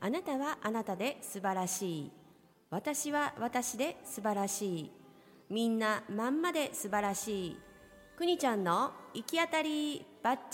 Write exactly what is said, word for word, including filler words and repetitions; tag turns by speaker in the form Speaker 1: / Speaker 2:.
Speaker 1: あなたはあなたで素晴らしい。私は私で素晴らしい。みんなまんまで素晴らしい。くにちゃんの行き当たりバッチ